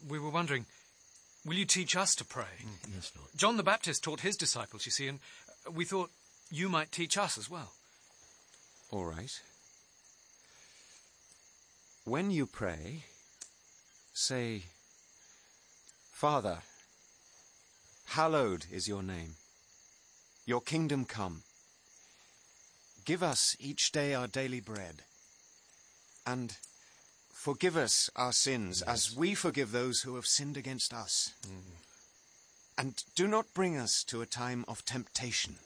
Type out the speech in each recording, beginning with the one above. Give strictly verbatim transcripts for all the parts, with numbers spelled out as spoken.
we were wondering, will you teach us to pray? Mm, yes, Lord. John the Baptist taught his disciples, you see, and we thought you might teach us as well. All right. When you pray, say, Father, hallowed is your name. Your kingdom come. Give us each day our daily bread. And forgive us our sins, yes, as we forgive those who have sinned against us. Mm. And do not bring us to a time of temptation.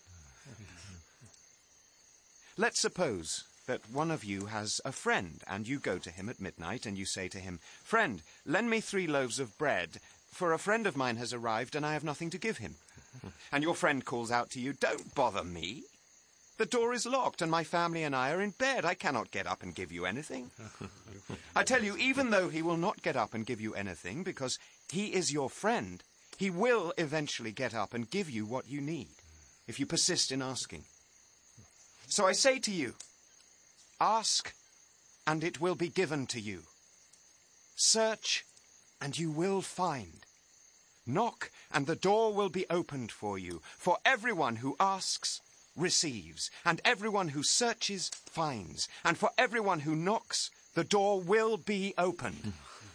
Let's suppose that one of you has a friend, and you go to him at midnight, and you say to him, Friend, lend me three loaves of bread, for a friend of mine has arrived, and I have nothing to give him. And your friend calls out to you, Don't bother me. The door is locked, and my family and I are in bed. I cannot get up and give you anything. I tell you, even though he will not get up and give you anything, because he is your friend, he will eventually get up and give you what you need, if you persist in asking. So I say to you, ask, and it will be given to you. Search, and you will find. Knock, and the door will be opened for you. For everyone who asks, receives, and everyone who searches, finds. And for everyone who knocks, the door will be opened.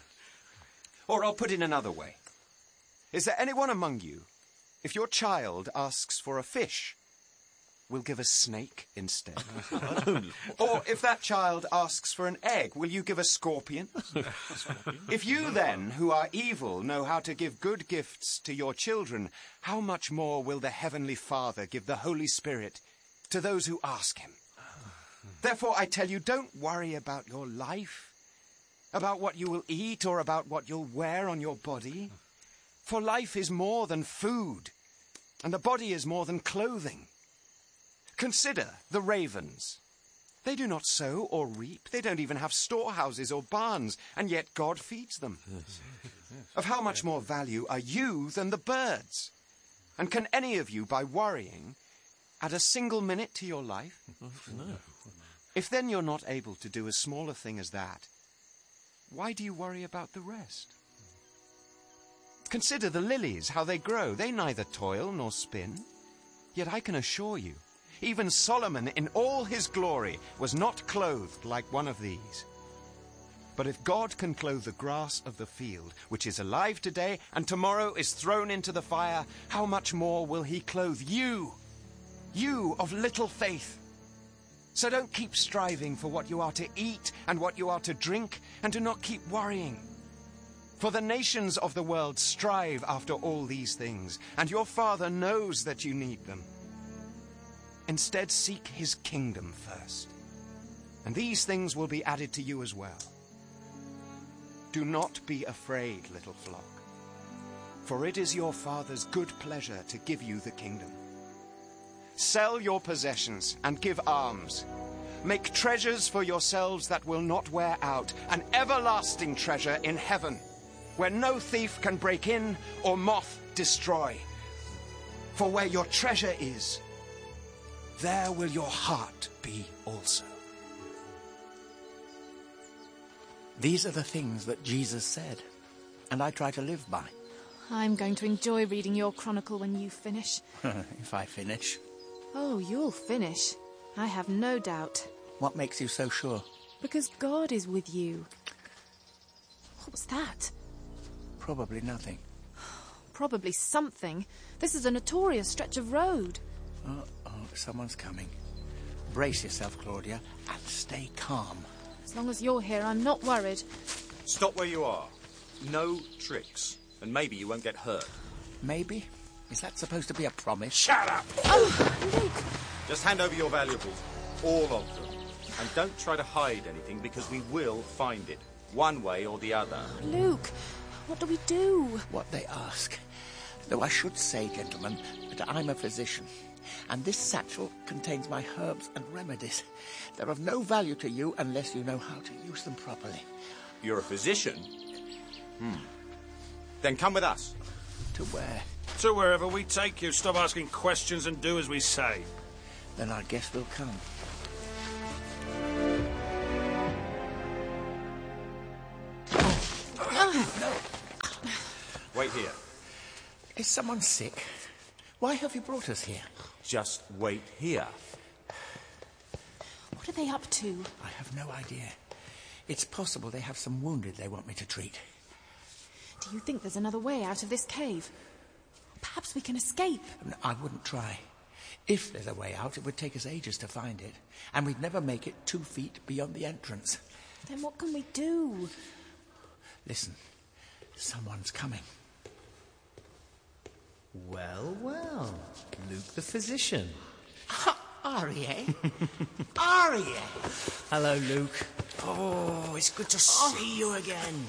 Or I'll put it another way. Is there anyone among you, if your child asks for a fish, will give a snake instead? Or if that child asks for an egg, will you give a scorpion? If you then, who are evil, know how to give good gifts to your children, how much more will the Heavenly Father give the Holy Spirit to those who ask him? Therefore, I tell you, don't worry about your life, about what you will eat or about what you'll wear on your body. For life is more than food, and the body is more than clothing. Consider the ravens. They do not sow or reap. They don't even have storehouses or barns, and yet God feeds them. Yes. Of how much more value are you than the birds? And can any of you, by worrying, add a single minute to your life? No. If then you're not able to do as small a thing as that, why do you worry about the rest? Consider the lilies, how they grow. They neither toil nor spin. Yet I can assure you, even Solomon in all his glory was not clothed like one of these. But if God can clothe the grass of the field, which is alive today and tomorrow is thrown into the fire, how much more will he clothe you, you of little faith? So don't keep striving for what you are to eat and what you are to drink, and do not keep worrying. For the nations of the world strive after all these things, and your Father knows that you need them. Instead, seek his kingdom first, and these things will be added to you as well. Do not be afraid, little flock, for it is your Father's good pleasure to give you the kingdom. Sell your possessions and give alms. Make treasures for yourselves that will not wear out, an everlasting treasure in heaven, where no thief can break in or moth destroy. For where your treasure is, there will your heart be also. These are the things that Jesus said, and I try to live by. I'm going to enjoy reading your chronicle when you finish. If I finish. Oh, you'll finish. I have no doubt. What makes you so sure? Because God is with you. What was that? Probably nothing. Probably something. This is a notorious stretch of road. Oh, oh, someone's coming. Brace yourself, Claudia, and stay calm. As long as you're here, I'm not worried. Stop where you are. No tricks. And maybe you won't get hurt. Maybe? Is that supposed to be a promise? Shut up! Oh, Luke! Just hand over your valuables. All of them. And don't try to hide anything, because we will find it. One way or the other. Luke, what do we do? What they ask. Though I should say, gentlemen, that I'm a physician, and this satchel contains my herbs and remedies. They're of no value to you unless you know how to use them properly. You're a physician? Hmm. Then come with us. To where? To wherever we take you. Stop asking questions and do as we say. Then I guess we'll come. Oh. No. Wait here. Is someone sick? Why have you brought us here? Just wait here. What are they up to? I have no idea. It's possible they have some wounded they want me to treat. Do you think there's another way out of this cave? Perhaps we can escape. No, I wouldn't try. If there's a way out, it would take us ages to find it, and we'd never make it two feet beyond the entrance. Then what can we do? Listen, someone's coming. Well, well, Luke the physician. Arie? Arie! Hello, Luke. Oh, it's good to see you again.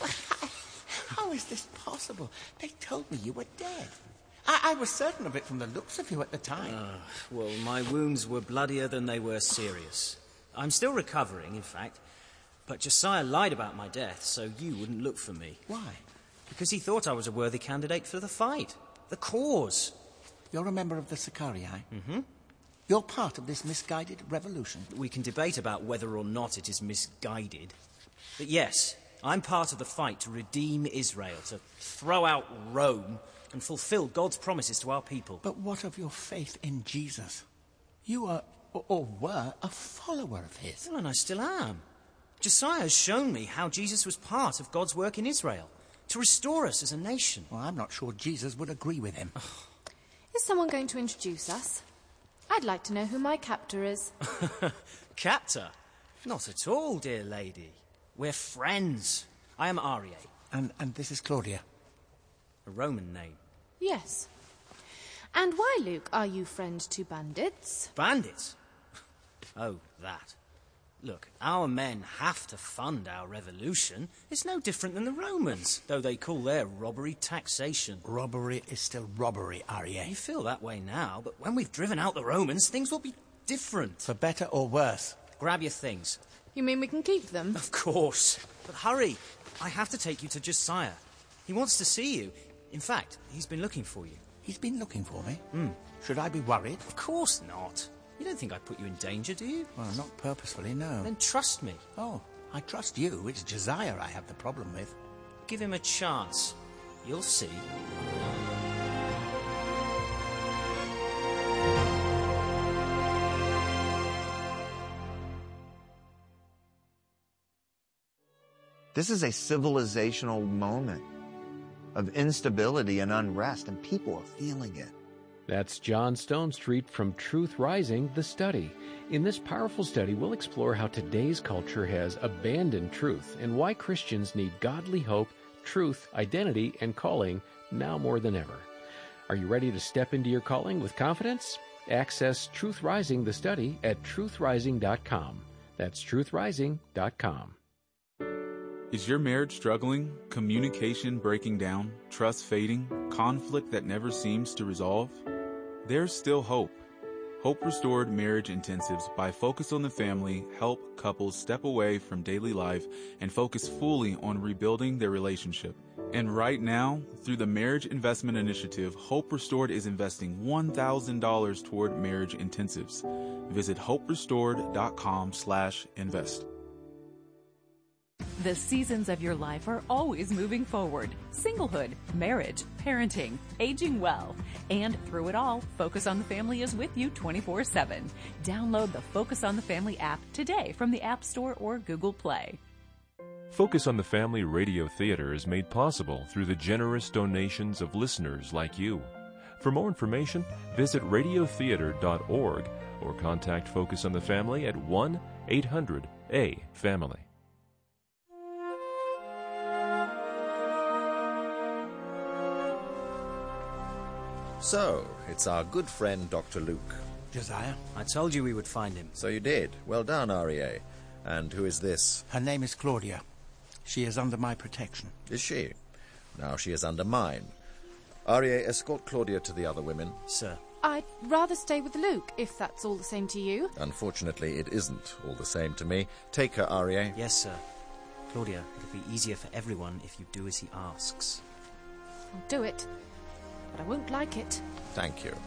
How is this possible? They told me you were dead. I, I was certain of it from the looks of you at the time. Uh, well, my wounds were bloodier than they were serious. I'm still recovering, in fact. But Josiah lied about my death, so you wouldn't look for me. Why? Because he thought I was a worthy candidate for the fight. The cause. You're a member of the Sicarii? Mm-hmm. You're part of this misguided revolution? We can debate about whether or not it is misguided. But yes, I'm part of the fight to redeem Israel, to throw out Rome and fulfill God's promises to our people. But what of your faith in Jesus? You are, or, or were, a follower of his. Well, and I still am. Josiah has shown me how Jesus was part of God's work in Israel, to restore us as a nation. Well, I'm not sure Jesus would agree with him. Is someone going to introduce us? I'd like to know who my captor is. Captor? Not at all, dear lady. We're friends. I am Arie. And, and this is Claudia. A Roman name. Yes. And why, Luke, are you friend to bandits? Bandits? Oh, that. Look, our men have to fund our revolution. It's no different than the Romans, though they call their robbery taxation. Robbery is still robbery, Arie. You feel that way now, but when we've driven out the Romans, things will be different. For better or worse? Grab your things. You mean we can keep them? Of course. But hurry. I have to take you to Josiah. He wants to see you. In fact, he's been looking for you. He's been looking for me? Hmm. Should I be worried? Of course not. You don't think I'd put you in danger, do you? Well, not purposefully, no. Then trust me. Oh, I trust you. It's Josiah I have the problem with. Give him a chance. You'll see. This is a civilizational moment of instability and unrest, and people are feeling it. That's John Stonestreet from Truth Rising, The Study. In this powerful study, we'll explore how today's culture has abandoned truth and why Christians need godly hope, truth, identity, and calling now more than ever. Are you ready to step into your calling with confidence? Access Truth Rising, The Study at truth rising dot com. That's truth rising dot com. Is your marriage struggling, communication breaking down, trust fading, conflict that never seems to resolve? There's still hope. Hope Restored Marriage Intensives by Focus on the Family help couples step away from daily life and focus fully on rebuilding their relationship. And right now, through the Marriage Investment Initiative, Hope Restored is investing one thousand dollars toward marriage intensives. Visit hope restored dot com slash invest. The seasons of your life are always moving forward. Singlehood, marriage, parenting, aging well. And through it all, Focus on the Family is with you twenty-four seven. Download the Focus on the Family app today from the App Store or Google Play. Focus on the Family Radio Theater is made possible through the generous donations of listeners like you. For more information, visit radio theater dot org or contact Focus on the Family at one eight hundred A family. So, it's our good friend Doctor Luke. Josiah? I told you we would find him. So you did. Well done, Arie. And who is this? Her name is Claudia. She is under my protection. Is she? Now she is under mine. Arie, escort Claudia to the other women. Sir. I'd rather stay with Luke, if that's all the same to you. Unfortunately, it isn't all the same to me. Take her, Arie. Yes, sir. Claudia, it'll be easier for everyone if you do as he asks. I'll do it. But I won't like it. Thank you.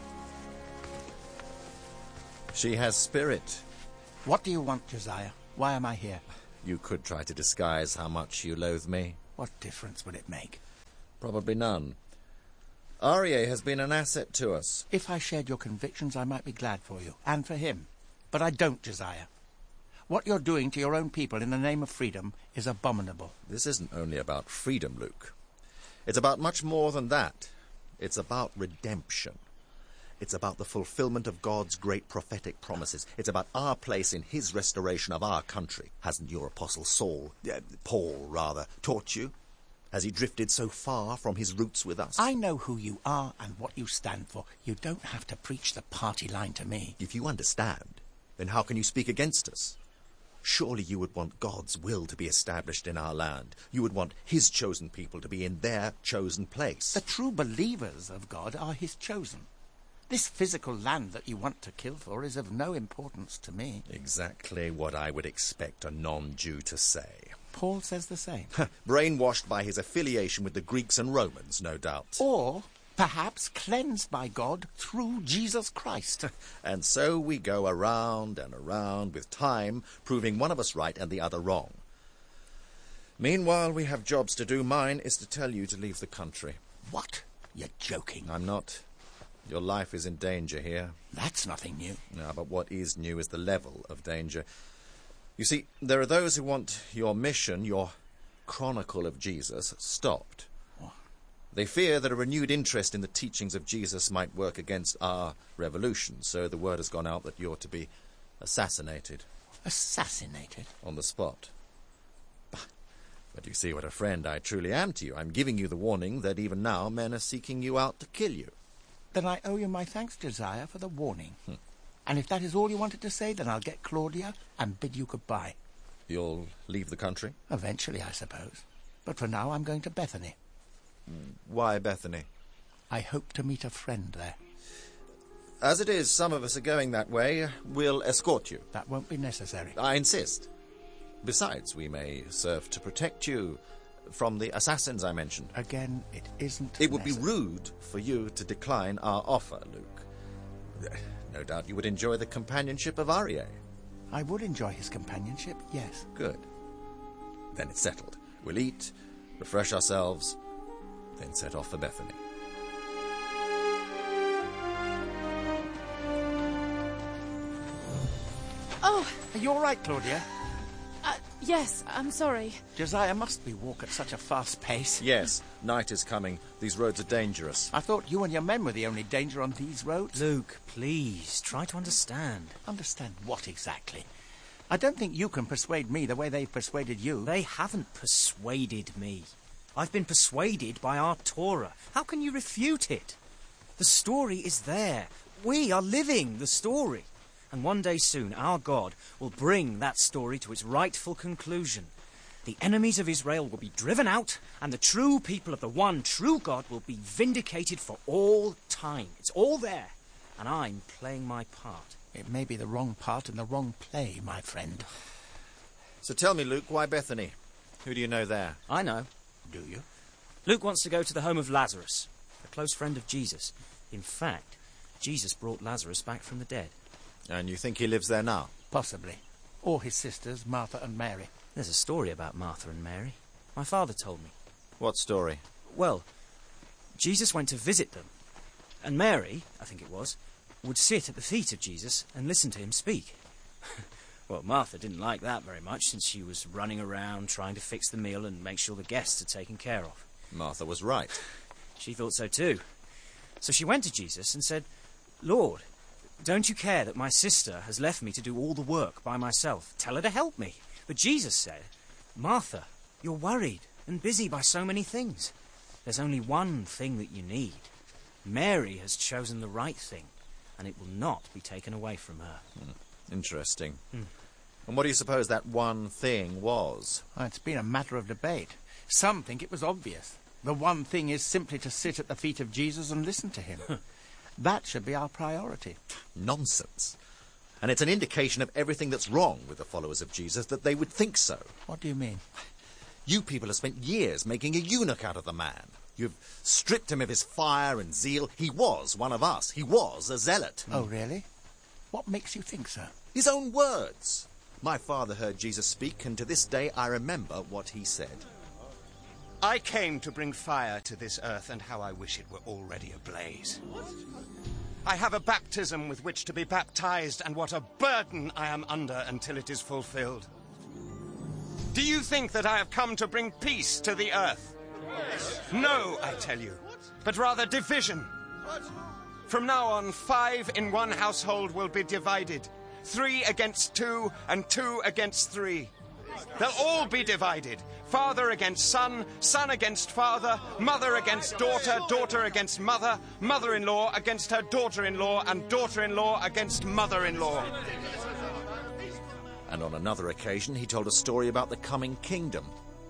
She has spirit. What do you want, Josiah? Why am I here? You could try to disguise how much you loathe me. What difference would it make? Probably none. Aryeh has been an asset to us. If I shared your convictions, I might be glad for you, and for him. But I don't, Josiah. What you're doing to your own people in the name of freedom is abominable. This isn't only about freedom, Luke. It's about much more than that. It's about redemption. It's about the fulfillment of God's great prophetic promises. It's about our place in his restoration of our country. Hasn't your apostle Saul, uh, Paul rather, taught you? Has he drifted so far from his roots with us? I know who you are and what you stand for. You don't have to preach the party line to me. If you understand, then how can you speak against us? Surely you would want God's will to be established in our land. You would want his chosen people to be in their chosen place. The true believers of God are his chosen. This physical land that you want to kill for is of no importance to me. Exactly what I would expect a non-Jew to say. Paul says the same. Brainwashed by his affiliation with the Greeks and Romans, no doubt. Or perhaps cleansed by God through Jesus Christ. And so we go around and around with time, proving one of us right and the other wrong. Meanwhile, we have jobs to do. Mine is to tell you to leave the country. What? You're joking. I'm not. Your life is in danger here. That's nothing new. No, but what is new is the level of danger. You see, there are those who want your mission, your chronicle of Jesus, stopped. They fear that a renewed interest in the teachings of Jesus might work against our revolution, so the word has gone out that you're to be assassinated. Assassinated? On the spot. But you see what a friend I truly am to you. I'm giving you the warning that even now men are seeking you out to kill you. Then I owe you my thanks, Josiah, for the warning. Hmm. And if that is all you wanted to say, then I'll get Claudia and bid you goodbye. You'll leave the country? Eventually, I suppose. But for now, I'm going to Bethany. Why Bethany? I hope to meet a friend there. As it is, some of us are going that way. We'll escort you. That won't be necessary. I insist. Besides, we may serve to protect you from the assassins I mentioned. Again, it isn't It would necessary. be rude for you to decline our offer, Luke. No doubt you would enjoy the companionship of Aryeh. I would enjoy his companionship, yes. Good. Then it's settled. We'll eat, refresh ourselves, then set off for Bethany. Oh! Are you all right, Claudia? Uh, yes, I'm sorry. Josiah, must we walk at such a fast pace? Yes, night is coming. These roads are dangerous. I thought you and your men were the only danger on these roads. Luke, please, try to understand. Understand what exactly? I don't think you can persuade me the way they've persuaded you. They haven't persuaded me. I've been persuaded by our Torah. How can you refute it? The story is there. We are living the story. And one day soon, our God will bring that story to its rightful conclusion. The enemies of Israel will be driven out, and the true people of the one true God will be vindicated for all time. It's all there, and I'm playing my part. It may be the wrong part in the wrong play, my friend. So tell me, Luke, why Bethany? Who do you know there? I know. Do you? Luke wants to go to the home of Lazarus, a close friend of Jesus. In fact, Jesus brought Lazarus back from the dead. And you think he lives there now? Possibly. Or his sisters, Martha and Mary. There's a story about Martha and Mary. My father told me. What story? Well, Jesus went to visit them. And Mary, I think it was, would sit at the feet of Jesus and listen to him speak. Well, Martha didn't like that very much, since she was running around trying to fix the meal and make sure the guests are taken care of. Martha was right. She thought so too. So she went to Jesus and said, "Lord, don't you care that my sister has left me to do all the work by myself? Tell her to help me." But Jesus said, "Martha, you're worried and busy by so many things. There's only one thing that you need. Mary has chosen the right thing, and it will not be taken away from her." Hmm. Interesting. Hmm. And what do you suppose that one thing was? Oh, it's been a matter of debate. Some think it was obvious. The one thing is simply to sit at the feet of Jesus and listen to him. That should be our priority. Nonsense. And it's an indication of everything that's wrong with the followers of Jesus that they would think so. What do you mean? You people have spent years making a eunuch out of the man. You've stripped him of his fire and zeal. He was one of us. He was a zealot. Oh, really? What makes you think so? His own words. My father heard Jesus speak, and to this day I remember what he said. I came to bring fire to this earth, and how I wish it were already ablaze. I have a baptism with which to be baptized, and what a burden I am under until it is fulfilled. Do you think that I have come to bring peace to the earth? Yes. No, I tell you, but rather division. From now on, five in one household will be divided, three against two, and two against three. They'll all be divided. Father against son, son against father, mother against daughter, daughter against mother, mother-in-law against her daughter-in-law, and daughter-in-law against mother-in-law. And on another occasion, he told a story about the coming kingdom.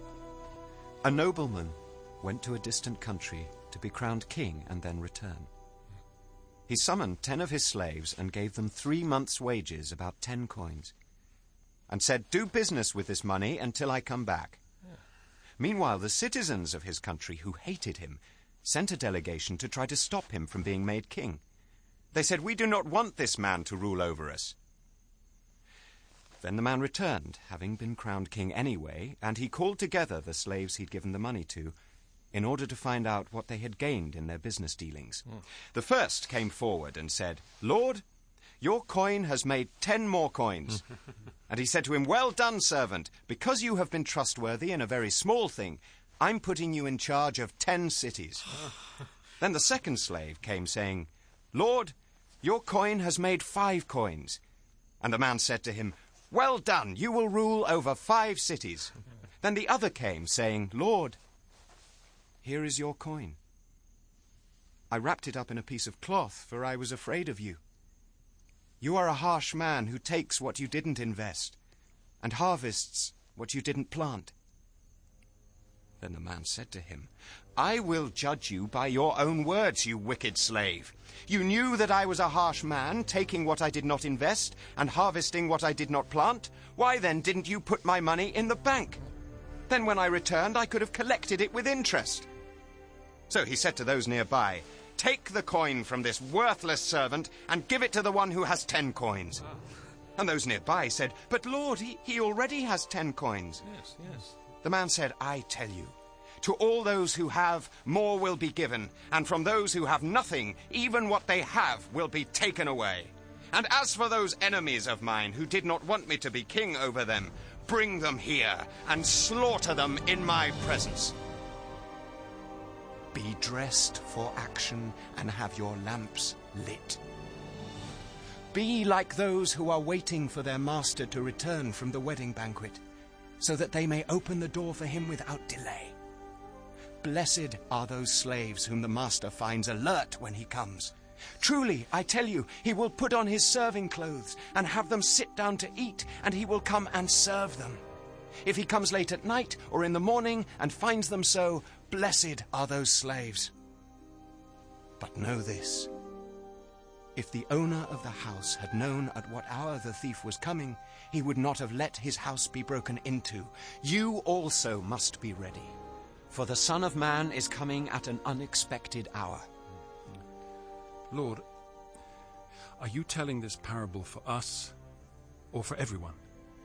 A nobleman went to a distant country to be crowned king and then return. He summoned ten of his slaves and gave them three months' wages, about ten coins, and said, "Do business with this money until I come back." Yeah. Meanwhile, the citizens of his country, who hated him, sent a delegation to try to stop him from being made king. They said, "We do not want this man to rule over us." Then the man returned, having been crowned king anyway, and he called together the slaves he'd given the money to, in order to find out what they had gained in their business dealings. Mm. The first came forward and said, "Lord, your coin has made ten more coins." And he said to him, "Well done, servant. Because you have been trustworthy in a very small thing, I'm putting you in charge of ten cities." Then the second slave came, saying, "Lord, your coin has made five coins." And the man said to him, "Well done, you will rule over five cities." Then the other came, saying, "Lord, here is your coin. I wrapped it up in a piece of cloth, for I was afraid of you. You are a harsh man who takes what you didn't invest and harvests what you didn't plant." Then the man said to him, "I will judge you by your own words, you wicked slave. You knew that I was a harsh man, taking what I did not invest and harvesting what I did not plant. Why then didn't you put my money in the bank? Then when I returned, I could have collected it with interest." So he said to those nearby, "Take the coin from this worthless servant and give it to the one who has ten coins." And those nearby said, "But Lord, he, he already has ten coins." Yes, yes. The man said, "I tell you, to all those who have, more will be given, and from those who have nothing, even what they have will be taken away. And as for those enemies of mine who did not want me to be king over them, bring them here and slaughter them in my presence. Be dressed for action and have your lamps lit. Be like those who are waiting for their master to return from the wedding banquet, so that they may open the door for him without delay. Blessed are those slaves whom the master finds alert when he comes. Truly, I tell you, he will put on his serving clothes and have them sit down to eat, and he will come and serve them. If he comes late at night or in the morning and finds them so, blessed are those slaves. But know this, if the owner of the house had known at what hour the thief was coming, he would not have let his house be broken into. You also must be ready, for the Son of Man is coming at an unexpected hour." Lord, are you telling this parable for us or for everyone?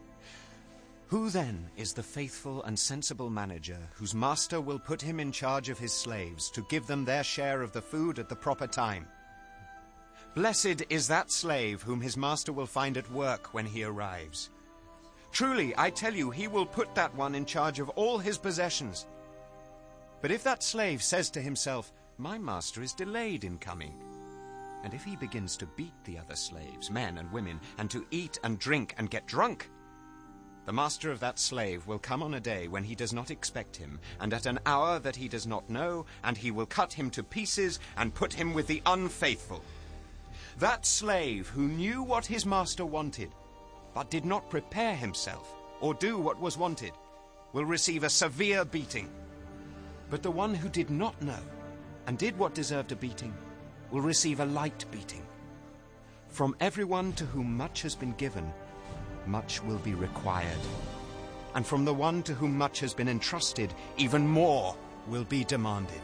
Who then is the faithful and sensible manager whose master will put him in charge of his slaves to give them their share of the food at the proper time? Blessed is that slave whom his master will find at work when he arrives. Truly, I tell you, he will put that one in charge of all his possessions. But if that slave says to himself, "My master is delayed in coming," and if he begins to beat the other slaves, men and women, and to eat and drink and get drunk, the master of that slave will come on a day when he does not expect him, and at an hour that he does not know, and he will cut him to pieces and put him with the unfaithful. That slave who knew what his master wanted, but did not prepare himself or do what was wanted, will receive a severe beating. But the one who did not know and did what deserved a beating will receive a light beating. From everyone to whom much has been given, much will be required. And from the one to whom much has been entrusted, even more will be demanded.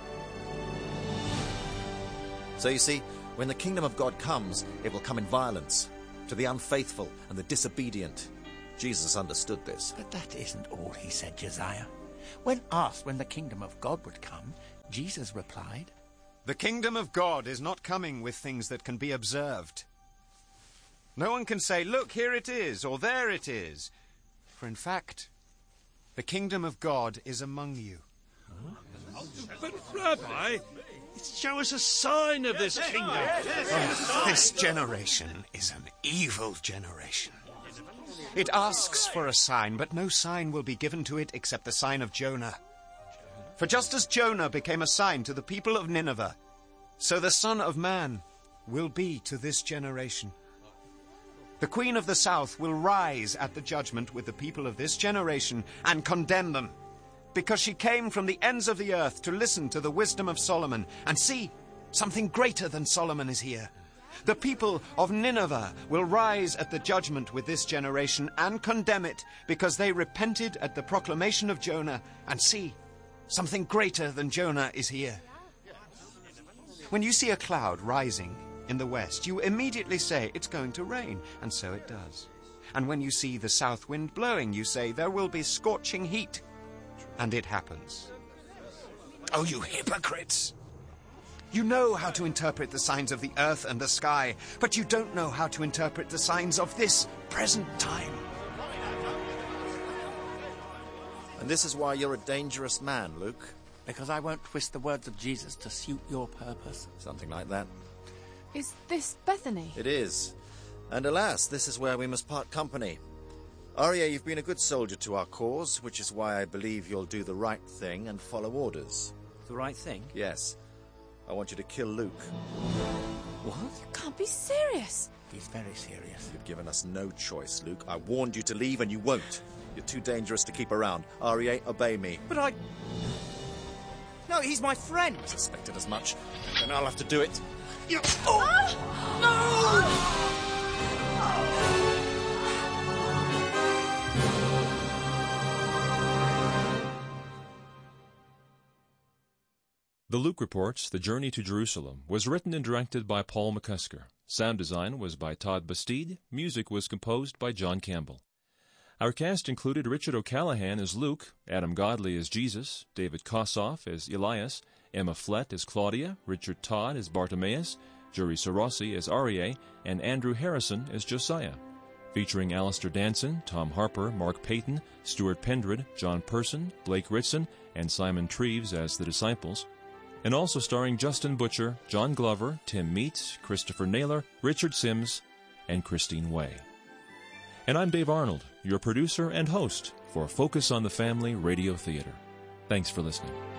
So you see, when the kingdom of God comes, it will come in violence to the unfaithful and the disobedient. Jesus understood this. But that isn't all he said, Josiah. When asked when the kingdom of God would come, Jesus replied, "The kingdom of God is not coming with things that can be observed. No one can say, 'Look, here it is,' or 'There it is.' For in fact, the kingdom of God is among you." But, Rabbi, show us a sign of this kingdom. Oh, this generation is an evil generation. It asks for a sign, but no sign will be given to it except the sign of Jonah. For just as Jonah became a sign to the people of Nineveh, so the Son of Man will be to this generation. The Queen of the South will rise at the judgment with the people of this generation and condemn them, because she came from the ends of the earth to listen to the wisdom of Solomon. And see, something greater than Solomon is here. The people of Nineveh will rise at the judgment with this generation and condemn it, because they repented at the proclamation of Jonah. And see, something greater than Jonah is here. When you see a cloud rising in the west, you immediately say, "It's going to rain," and so it does. And when you see the south wind blowing, you say, "There will be scorching heat," and it happens. Oh, you hypocrites! You know how to interpret the signs of the earth and the sky, but you don't know how to interpret the signs of this present time. And this is why you're a dangerous man, Luke. Because I won't twist the words of Jesus to suit your purpose. Something like that. Is this Bethany? It is. And alas, this is where we must part company. Arya, you've been a good soldier to our cause, which is why I believe you'll do the right thing and follow orders. The right thing? Yes. I want you to kill Luke. What? You can't be serious. He's very serious. You've given us no choice, Luke. I warned you to leave and you won't. You're too dangerous to keep around. Arya, obey me. But I... No, he's my friend. I suspected as much. Then I'll have to do it. You... Oh! No! The Luke Reports, The Journey to Jerusalem, was written and directed by Paul McCusker. Sound design was by Todd Bastide. Music was composed by John Campbell. Our cast included Richard O'Callaghan as Luke, Adam Godley as Jesus, David Kossoff as Elias, Emma Flett as Claudia, Richard Todd as Bartimaeus, Juri Sorossi as Aryeh, and Andrew Harrison as Josiah. Featuring Alistair Danson, Tom Harper, Mark Payton, Stuart Pendred, John Person, Blake Ritson, and Simon Treves as the disciples. And also starring Justin Butcher, John Glover, Tim Meats, Christopher Naylor, Richard Sims, and Christine Way. And I'm Dave Arnold, your producer and host for Focus on the Family Radio Theater. Thanks for listening.